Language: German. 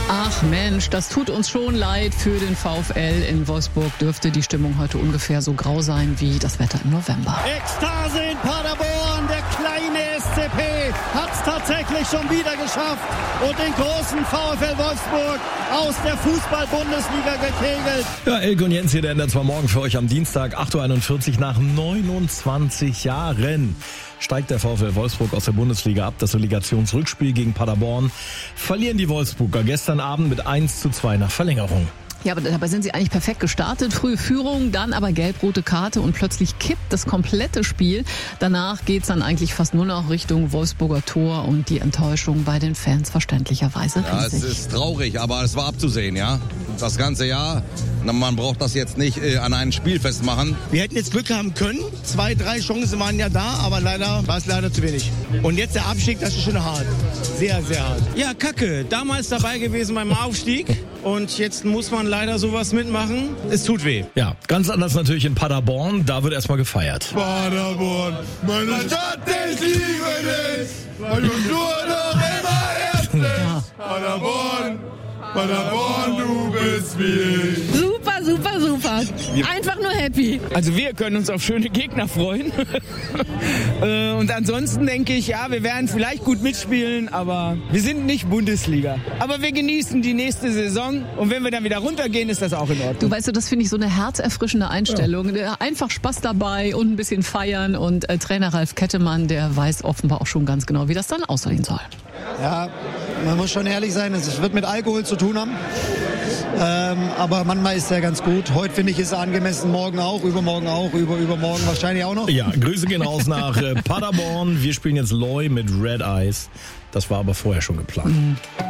Ach Mensch, das tut uns schon leid für den VfL. In Wolfsburg dürfte die Stimmung heute ungefähr so grau sein wie das Wetter im November. Ekstase in Paderborn, der kleine SCP hat es tatsächlich schon wieder geschafft und den großen VfL Wolfsburg aus der Fußball-Bundesliga gekegelt. Ja, Elke und Jens hier, der ändert zwar morgen für euch am Dienstag, 8.41 Uhr nach 29 Jahren. Steigt der VfL Wolfsburg aus der Bundesliga ab. Das Relegationsrückspiel gegen Paderborn verlieren die Wolfsburger gestern Abend mit 1:2 nach Verlängerung. Ja, aber dabei sind sie eigentlich perfekt gestartet. Frühe Führung, dann aber gelb-rote Karte und plötzlich kippt das komplette Spiel. Danach geht's dann eigentlich fast nur noch Richtung Wolfsburger Tor und die Enttäuschung bei den Fans verständlicherweise riesig. Ja, es ist traurig, aber es war abzusehen, ja. Das ganze Jahr. Man braucht das jetzt nicht an einem Spiel festmachen. Wir hätten jetzt Glück haben können. 2, 3 Chancen waren ja da, aber leider war es zu wenig. Und jetzt der Abstieg, das ist schon hart. Sehr, sehr hart. Ja, Kacke. Damals dabei gewesen beim Aufstieg. Und jetzt muss man leider sowas mitmachen. Es tut weh. Ja, ganz anders natürlich in Paderborn. Da wird erstmal gefeiert. Paderborn, meine Stadt, ich liebe dich. Weil du nur noch immer herzlich. Paderborn, du bist wie ich. Super, super, super. Einfach nur happy. Also wir können uns auf schöne Gegner freuen. Und ansonsten denke ich, ja, wir werden vielleicht gut mitspielen, aber wir sind nicht Bundesliga. Aber wir genießen die nächste Saison und wenn wir dann wieder runtergehen, ist das auch in Ordnung. Du weißt du, das finde ich so eine herzerfrischende Einstellung. Ja. Einfach Spaß dabei und ein bisschen feiern und Trainer Ralf Kettemann, der weiß offenbar auch schon ganz genau, wie das dann aussehen soll. Ja, man muss schon ehrlich sein, es wird mit Alkohol zu tun haben. Aber manchmal ist er ganz gut. Heute finde ich, ist er angemessen, morgen auch, übermorgen auch, übermorgen wahrscheinlich auch noch. Ja, Grüße gehen raus nach Paderborn. Wir spielen jetzt Loy mit Red Eyes. Das war aber vorher schon geplant.